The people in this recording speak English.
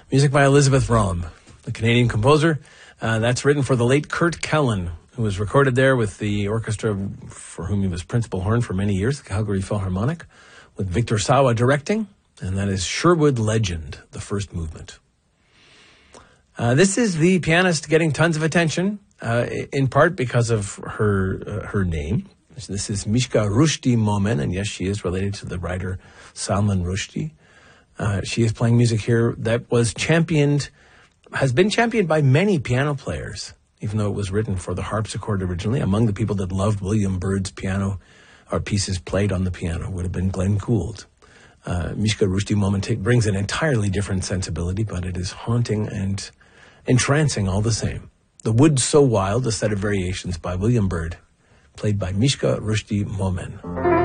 Music by Elizabeth Rahm, the Canadian composer. That's written for the late Kurt Kellen, who was recorded there with the orchestra for whom he was principal horn for many years, the Calgary Philharmonic, with Victor Sawa directing. And that is Sherwood Legend, the first movement. This is the pianist getting tons of attention, in part because of her name. This is Mishka Rushdie Momen, and yes, she is related to the writer Salman Rushdie. She is playing music here that has been championed by many piano players, even though it was written for the harpsichord originally. Among the people that loved William Byrd's piano or pieces played on the piano would have been Glenn Gould. Mishka Rushdie Moment brings an entirely different sensibility, but it is haunting and entrancing all the same. The Wood So Wild, a set of variations by William Byrd, played by Mishka Rushdie Momen.